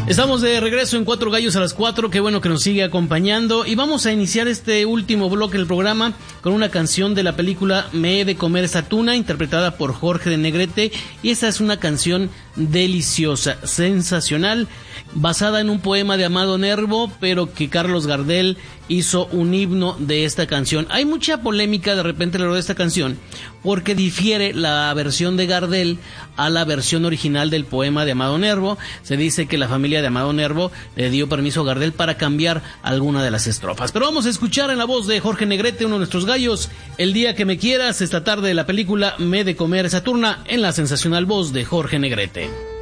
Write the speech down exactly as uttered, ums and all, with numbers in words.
Estamos de regreso en Cuatro Gallos a las Cuatro, qué bueno que nos sigue acompañando y vamos a iniciar este último bloque del programa con una canción de la película Me he de comer esa tuna, interpretada por Jorge de Negrete, y esta es una canción deliciosa, sensacional, basada en un poema de Amado Nervo, pero que Carlos Gardel hizo un himno de esta canción. Hay mucha polémica de repente alrededor de esta canción, porque difiere la versión de Gardel a la versión original del poema de Amado Nervo. Se dice que la familia de Amado Nervo le dio permiso a Gardel para cambiar alguna de las estrofas. Pero vamos a escuchar en la voz de Jorge Negrete, uno de nuestros gallos, El día que me quieras, esta tarde de la película Me he de comer esa tuna, en la sensacional voz de Jorge Negrete.